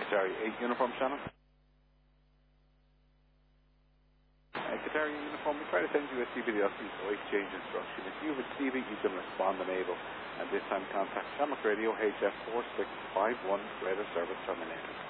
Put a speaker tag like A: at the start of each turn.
A: Qatari 8 uniform, Shannon. Qatari uniform, we try to send you a CBDLC exchange instruction. If you receive it, you can respond enable. And this time contact Shamrock Radio HF4651, radar service terminated.